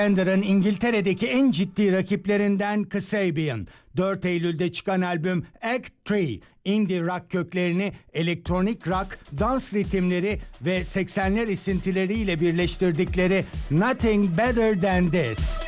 Fender'ın İngiltere'deki en ciddi rakiplerinden Kasabian. 4 Eylül'de çıkan albüm Act 3, indie rock köklerini elektronik rock, dans ritimleri ve 80'ler esintileriyle birleştirdikleri Nothing Better Than This.